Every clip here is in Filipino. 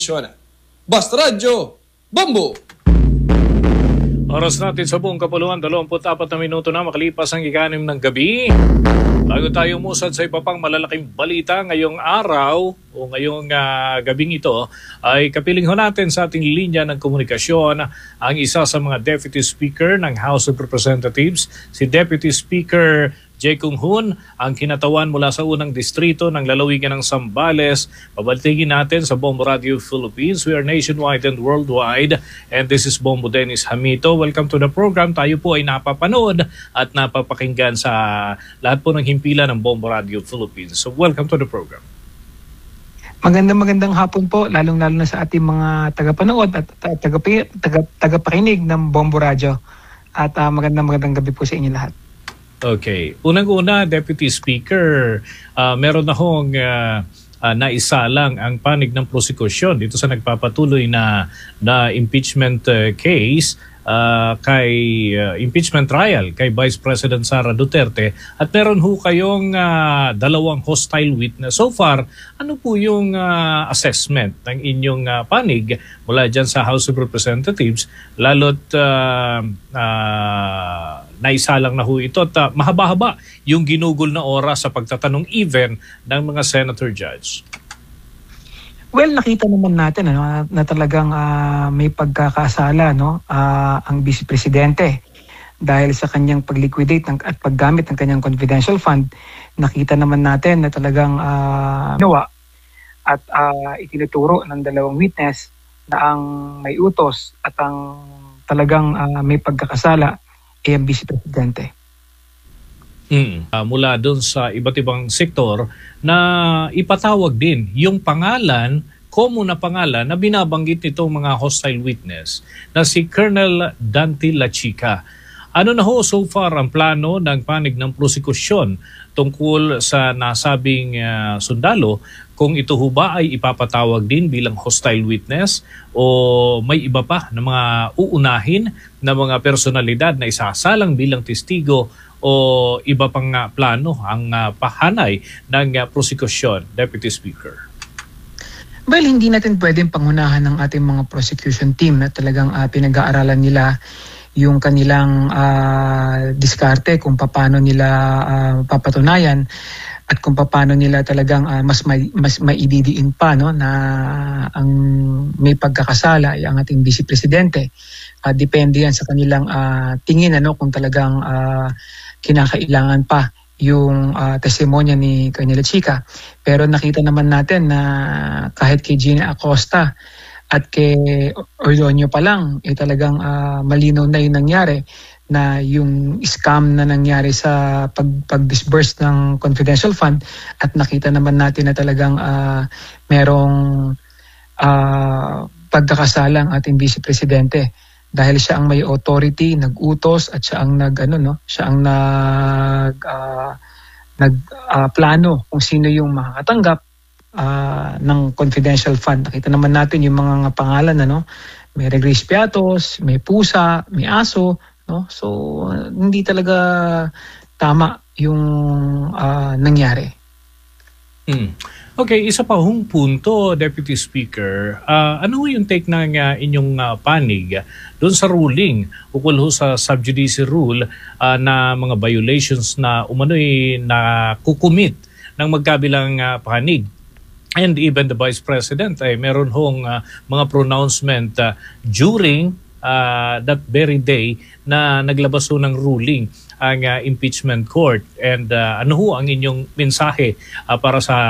Basta Radyo, Bombo! Oras natin sa buong kapuluan, 24 na minuto na makalipas ang ika-6 ng gabi. Bago tayo umusad sa iba pang malalaking balita ngayong araw o ngayong gabing ito, ay kapiling ho natin sa ating linya ng komunikasyon ang isa sa mga Deputy Speaker ng House of Representatives, si Deputy Speaker Jay Kung Hoon, ang kinatawan mula sa unang distrito ng lalawigan ng Zambales. Pabaltingin natin sa Bombo Radio Philippines. We are nationwide and worldwide. And this is Bombo Dennis Hamito. Welcome to the program. Tayo po ay napapanood at napapakinggan sa lahat po ng himpilan ng Bombo Radio Philippines. So welcome to the program. Magandang hapon po, lalong-lalo na sa ating mga tagapanood at tagapakinig ng Bombo Radio. At magandang gabi po sa inyo lahat. Okay. Unang-una, Deputy Speaker, meron na hong naisalang ang panig ng prosekusyon dito sa nagpapatuloy na impeachment case kay impeachment trial kay Vice President Sara Duterte, at meron ho kayong dalawang hostile witness. So far, ano po yung assessment ng inyong panig mula dyan sa House of Representatives, lalo't naisalang na ho ito at mahaba-haba yung ginugol na oras sa pagtatanong even ng mga senator judge? Well, nakita naman natin na talagang may pagkakasala ang Vice Presidente dahil sa kanyang pag-liquidate at paggamit ng kanyang confidential fund. Nakita naman natin na talagang ginawa at itinuturo ng dalawang witness na ang may utos at ang talagang may pagkakasala ay ang Vice Presidente. Mula doon sa iba't ibang sektor na ipatawag din yung pangalan, common na pangalan na binabanggit nitong mga hostile witness na si Colonel Dante Lachica. Ano na ho so far ang plano ng panig ng prosekusyon tungkol sa nasabing sundalo, kung ito ho ba ay ipapatawag din bilang hostile witness o may iba pa na mga uunahin na mga personalidad na isasalang bilang testigo o iba pang plano ang pahanay ng prosekusyon, Deputy Speaker? Well, hindi natin pwedeng pangunahan ng ating mga prosecution team na talagang pinag-aaralan nila yung kanilang diskarte kung paano nila papatunayan at kung paano nila talagang mas maididiin pa na ang may pagkakasala ay ang ating Vice Presidente. Depende yan sa kanilang tingin kung talagang kinakailangan pa yung testimonya ni Colonel Lachica. Pero nakita naman natin na kahit kay Gina Acosta at kay Orlonio pa lang, talagang malinaw na yung nangyari, na yung scam na nangyari sa pag-disburse ng confidential fund, at nakita naman natin na talagang merong pagkakasalang ating Vice Presidente dahil siya ang may authority, nag-utos at siya ang plano kung sino yung makakatanggap ng confidential fund. Nakita naman natin yung mga pangalan, may Regis Piatos, may pusa, may aso, so hindi talaga tama yung nangyari. Okay, isa pa hong punto, Deputy Speaker. Ano yung take ng inyong panig doon sa ruling ukol ho sa subjudice rule na mga violations na umano'y na kukumit ng magkabilang panig? And even the Vice President ay meron hong mga pronouncement during that very day na naglabas ho ng ruling ang impeachment court. And ano ho ang inyong mensahe para sa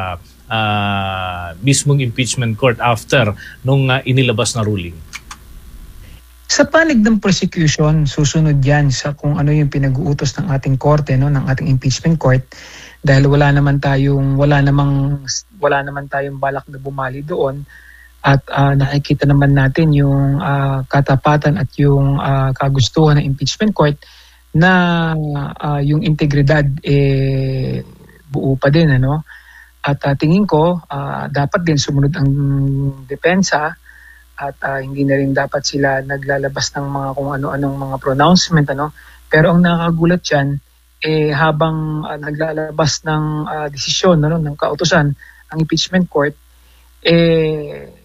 mismong impeachment court after nung inilabas na ruling? Sa panig ng prosecution, susunod yan sa kung ano yung pinag-uutos ng ating korte, ng ating impeachment court, dahil wala naman tayong balak na bumali doon, at nakikita naman natin yung katapatan at yung kagustuhan ng impeachment court na yung integridad buo pa din, at tingin ko dapat din sumunod ang depensa at hindi na rin dapat sila naglalabas ng mga kung ano-anong mga pronouncement, pero ang nakakagulat diyan habang naglalabas ng desisyon ng kautusan ang impeachment court,